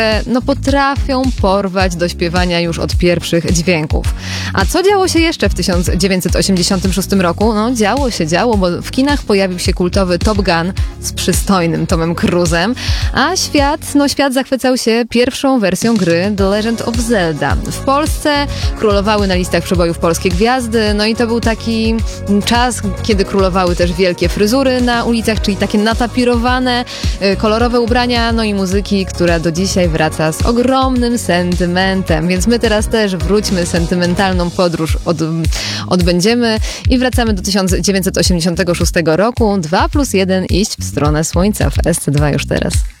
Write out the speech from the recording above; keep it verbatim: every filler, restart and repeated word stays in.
no potrafią porwać do śpiewania już od pierwszych dźwięków. A co działo się jeszcze w tysiąc dziewięćset osiemdziesiątym szóstym roku? No działo się, działo, bo w kinach pojawił się kultowy Top Gun z przystojnym Tomem Cruise'em, a świat, no świat zachwycał się pierwszą wersją gry The Legend of Zelda. W Polsce królowały na listach przebojów polskie gwiazdy, no i to był taki czas, kiedy królowały też wielkie fryzury na ulicach, czyli takie natapirowane, kolorowe ubrania, no i muzyki, która do dzisiaj wraca z ogromnym sentymentem. Więc my teraz też wróćmy, sentymentalną podróż od, odbędziemy i wracamy do tysiąc dziewięćset osiemdziesiątego szóstego roku. dwa plus jeden iść w stronę słońca w S C dwa już teraz.